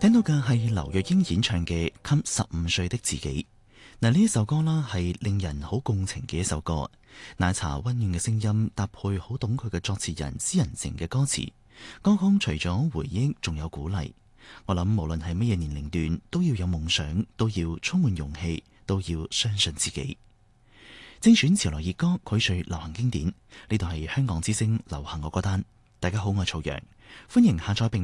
聽到嘅係劉若英演唱嘅《給15歲的自己》。嗱，呢一首歌啦，係令人好共情嘅一首歌。奶茶溫暖嘅聲音搭配好懂佢嘅作詞人施仁靜嘅歌詞，歌曲除咗回憶，仲有鼓勵。我諗無論係乜嘢年齡段，都要有夢想，都要充滿勇氣，都要相信自己。精選潮流熱歌，膾萃流行經典。呢度係香港之聲流行樂歌單。大家好，我係曹陽，歡迎下載並